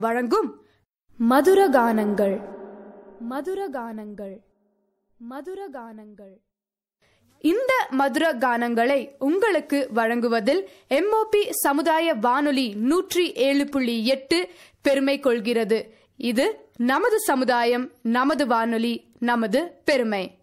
வழங்கும் மதுரகானங்கள் மதுரகானங்கள் மதுரகானங்கள். இந்த மதுர கானங்களை உங்களுக்கு வழங்குவதில் எம்ஓபி சமுதாய வானொலி 107.8 பெருமை கொள்கிறது. இது நமது சமுதாயம், நமது வானொலி, நமது பெருமை.